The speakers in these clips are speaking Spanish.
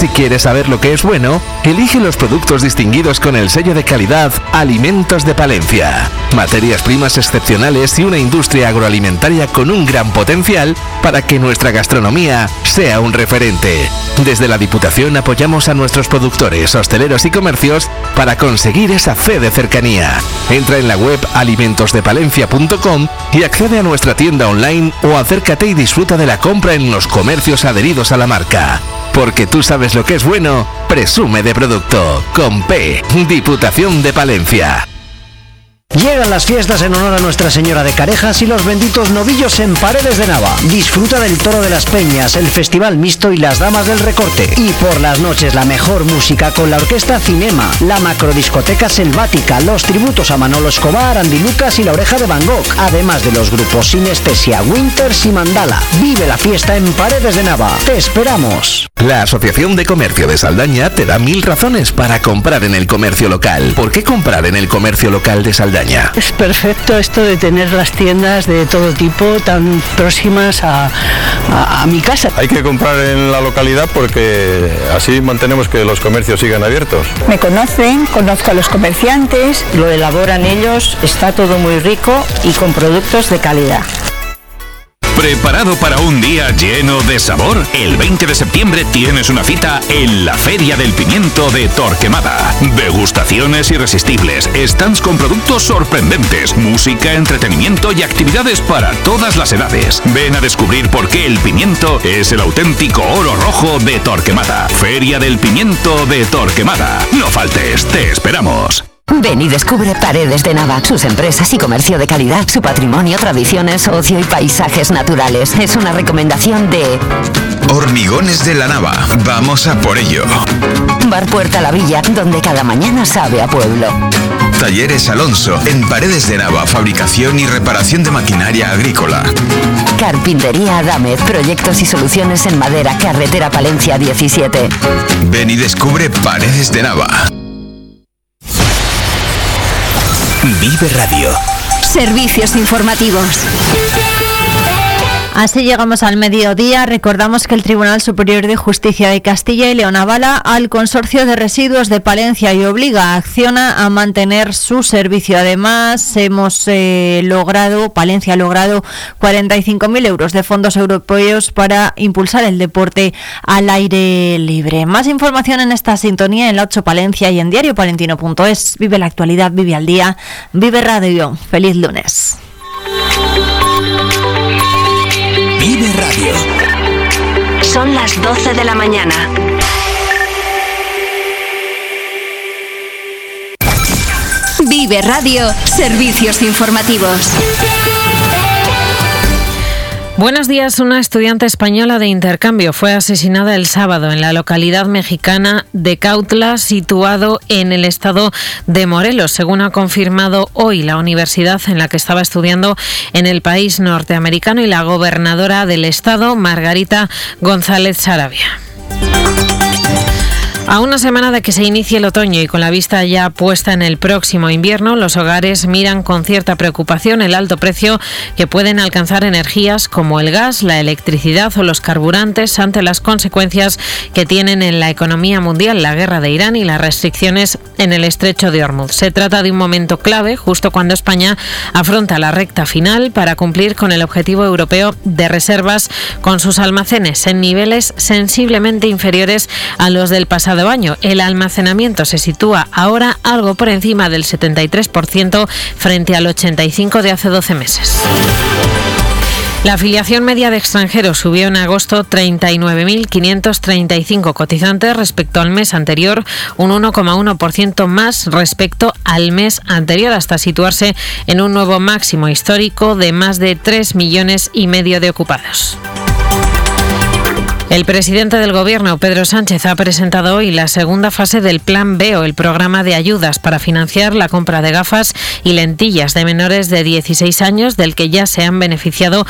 Si quieres saber lo que es bueno, elige los productos distinguidos con el sello de calidad Alimentos de Palencia. Materias primas excepcionales y una industria agroalimentaria con un gran potencial para que nuestra gastronomía sea un referente. Desde la Diputación apoyamos a nuestros productores, hosteleros y comercios para conseguir esa fe de cercanía. Entra en la web alimentosdepalencia.com y accede a nuestra tienda online o acércate y disfruta de la compra en los comercios adheridos a la marca. Porque tú sabes lo que es bueno, presume de producto. Con P, Diputación de Palencia. Llegan las fiestas en honor a Nuestra Señora de Carejas y los benditos novillos en Paredes de Nava. Disfruta del Toro de las Peñas, el Festival Mixto y las Damas del Recorte. Y por las noches la mejor música con la Orquesta Cinema, la Macrodiscoteca Selvática, los tributos a Manolo Escobar, Andy Lucas y La Oreja de Van Gogh. Además de los grupos Sinestesia, Winters y Mandala. Vive la fiesta en Paredes de Nava. ¡Te esperamos! La Asociación de Comercio de Saldaña te da 1000 razones para comprar en el comercio local. ¿Por qué comprar en el comercio local de Saldaña? Es perfecto esto de tener las tiendas de todo tipo tan próximas a mi casa. Hay que comprar en la localidad porque así mantenemos que los comercios sigan abiertos. Me conocen, conozco a los comerciantes, lo elaboran ellos, está todo muy rico y con productos de calidad. ¿Preparado para un día lleno de sabor? El 20 de septiembre tienes una cita en la Feria del Pimiento de Torquemada. Degustaciones irresistibles, stands con productos sorprendentes, música, entretenimiento y actividades para todas las edades. Ven a descubrir por qué el pimiento es el auténtico oro rojo de Torquemada. Feria del Pimiento de Torquemada. No faltes, te esperamos. Ven y descubre Paredes de Nava, sus empresas y comercio de calidad, su patrimonio, tradiciones, ocio y paisajes naturales. Es una recomendación de Hormigones de la Nava. Vamos a por ello. Bar Puerta La Villa, donde cada mañana sabe a pueblo. Talleres Alonso, en Paredes de Nava, fabricación y reparación de maquinaria agrícola. Carpintería Adámez, proyectos y soluciones en madera, carretera Palencia 17. Ven y descubre Paredes de Nava. Vive Radio. Servicios informativos. Así llegamos al mediodía. Recordamos que el Tribunal Superior de Justicia de Castilla y León avala al Consorcio de Residuos de Palencia y obliga a Acciona a mantener su servicio. Además, Palencia ha logrado 45.000 euros de fondos europeos para impulsar el deporte al aire libre. Más información en esta sintonía en la 8 Palencia y en diariopalentino.es. Vive la actualidad, vive al día, vive Radio. Feliz lunes. Vive Radio. Son las 12 de la mañana. Vive Radio, servicios informativos. Buenos días. Una estudiante española de intercambio fue asesinada el sábado en la localidad mexicana de Cautla, situado en el estado de Morelos, según ha confirmado hoy la universidad en la que estaba estudiando en el país norteamericano y la gobernadora del estado, Margarita González Saravia. A una semana de que se inicie el otoño y con la vista ya puesta en el próximo invierno, los hogares miran con cierta preocupación el alto precio que pueden alcanzar energías como el gas, la electricidad o los carburantes ante las consecuencias que tienen en la economía mundial la guerra de Irán y las restricciones en el estrecho de Hormuz. Se trata de un momento clave justo cuando España afronta la recta final para cumplir con el objetivo europeo de reservas con sus almacenes en niveles sensiblemente inferiores a los del pasado año. El almacenamiento se sitúa ahora algo por encima del 73% frente al 85% de hace 12 meses. La afiliación media de extranjeros subió en agosto 39.535 cotizantes respecto al mes anterior, un 1,1% más respecto al mes anterior, hasta situarse en un nuevo máximo histórico de más de 3,5 millones de ocupados. El presidente del Gobierno, Pedro Sánchez, ha presentado hoy la segunda fase del Plan B, o el programa de ayudas para financiar la compra de gafas y lentillas de menores de 16 años, del que ya se han beneficiado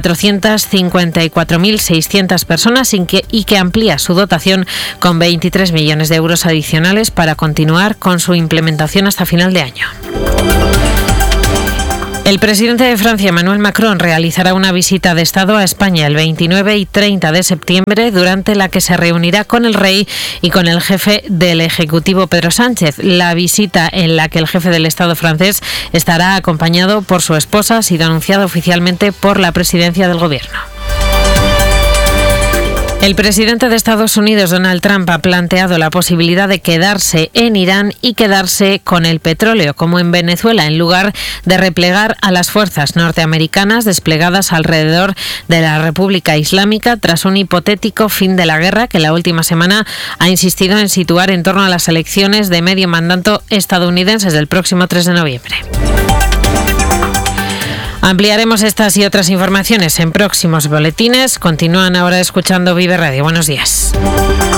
454.600 personas y que amplía su dotación con 23 millones de euros adicionales para continuar con su implementación hasta final de año. El presidente de Francia, Emmanuel Macron, realizará una visita de Estado a España el 29 y 30 de septiembre, durante la que se reunirá con el rey y con el jefe del Ejecutivo, Pedro Sánchez. La visita, en la que el jefe del Estado francés estará acompañado por su esposa, ha sido anunciada oficialmente por la presidencia del Gobierno. El presidente de Estados Unidos, Donald Trump, ha planteado la posibilidad de quedarse en Irán y quedarse con el petróleo, como en Venezuela, en lugar de replegar a las fuerzas norteamericanas desplegadas alrededor de la República Islámica tras un hipotético fin de la guerra que la última semana ha insistido en situar en torno a las elecciones de medio mandato estadounidenses del próximo 3 de noviembre. Ampliaremos estas y otras informaciones en próximos boletines. Continúan ahora escuchando Vive Radio. Buenos días.